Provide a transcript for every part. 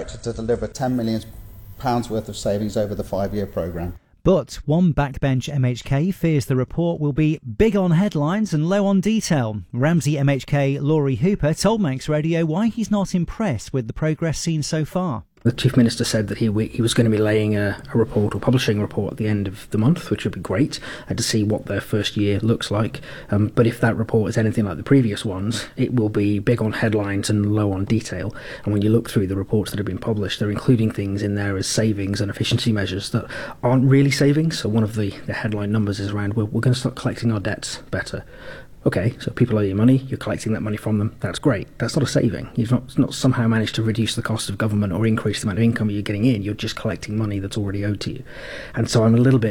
expected to deliver £10 million worth of savings over the 5-year programme. But one backbench MHK fears the report will be big on headlines and low on detail. Ramsey MHK Laurie Hooper told Manx Radio why he's not impressed with the progress seen so far. The Chief Minister said that he was going to be laying a report or publishing a report at the end of the month, which would be great, to see what their first year looks like. But if that report is anything like the previous ones, it will be big on headlines and low on detail. And when you look through the reports that have been published, they're including things in there as savings and efficiency measures that aren't really savings. So one of the headline numbers is around, we're going to start collecting our debts better. Okay, so people owe you money, you're collecting that money from them, that's great. That's not a saving. You've not somehow managed to reduce the cost of government or increase the amount of income you're getting in, you're just collecting money that's already owed to you. And so I'm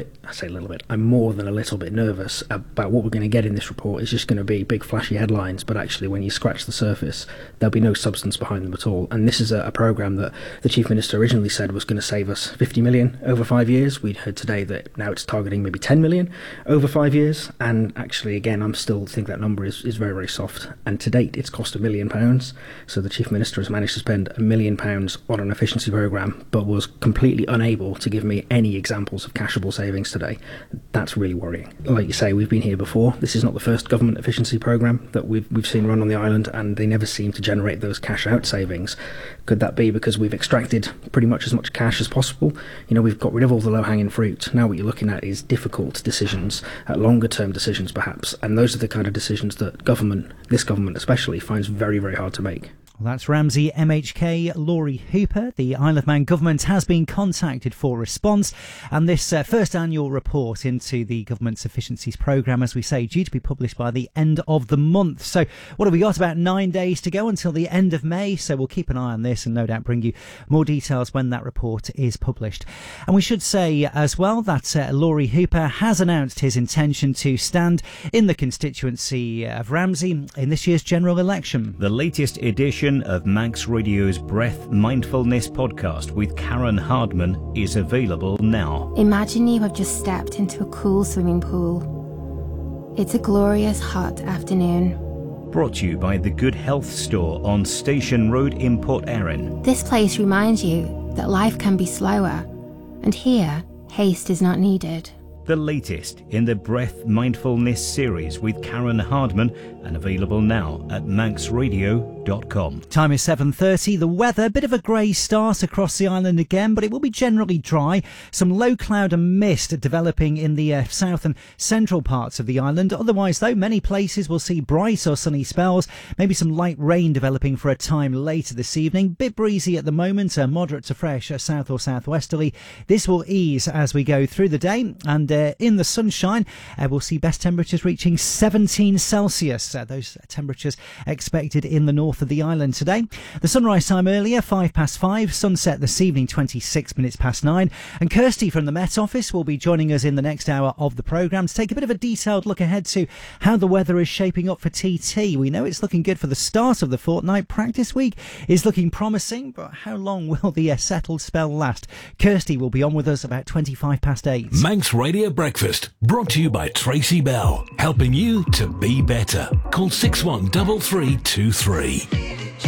more than a little bit nervous about what we're going to get in this report. It's just going to be big flashy headlines, but actually when you scratch the surface, there'll be no substance behind them at all. And this is a programme that the Chief Minister originally said was going to save us 50 million over 5 years. We'd heard today that now it's targeting maybe 10 million over 5 years. And actually, again, I'm still thinking that number is very, very soft, and to date it's cost £1 million. So the Chief Minister has managed to spend £1 million on an efficiency programme, but was completely unable to give me any examples of cashable savings today. That's really worrying. Like you say, we've been here before. This is not the first government efficiency programme that we've seen run on the island, and they never seem to generate those cash out savings. Could that be because we've extracted pretty much as much cash as possible? We've got rid of all the low-hanging fruit. Now what you're looking at is difficult decisions, longer-term decisions perhaps, and those are the kind of decisions that this government especially, finds very, very hard to make. Well, that's Ramsey MHK Laurie Hooper. The Isle of Man government has been contacted for response, and this first annual report into the government's efficiencies programme, as we say, due to be published by the end of the month. So what have we got? About 9 days to go until the end of May, so we'll keep an eye on this and no doubt bring you more details when that report is published. And we should say as well that Laurie Hooper has announced his intention to stand in the constituency of Ramsey in this year's general election. The latest edition of Manx Radio's Breath Mindfulness podcast with Karen Hardman is available now. Imagine you have just stepped into a cool swimming pool. It's a glorious hot afternoon. Brought to you by the Good Health Store on Station Road in Port Erin. This place reminds you that life can be slower, and here, haste is not needed. The latest in the Breath Mindfulness series with Karen Hardman, and available now at manxradio.com. Time is 7:30. The weather, a bit of a grey start across the island again, but it will be generally dry. Some low cloud and mist developing in the south and central parts of the island. Otherwise, though, many places will see bright or sunny spells. Maybe some light rain developing for a time later this evening. Bit breezy at the moment, moderate to fresh south or southwesterly. This will ease as we go through the day, and in the sunshine, we'll see best temperatures reaching 17 Celsius. Those temperatures expected in the north of the island today. The sunrise time earlier, 5:05. Sunset this evening, 26 minutes past 9. And Kirsty from the Met Office will be joining us in the next hour of the programme to take a bit of a detailed look ahead to how the weather is shaping up for TT. We know it's looking good for the start of the fortnight. Practice week is looking promising, but how long will the settled spell last? Kirsty will be on with us about 25 past 8. Manx Radio Breakfast, brought to you by Tracy Bell, helping you to be better. Call 613323.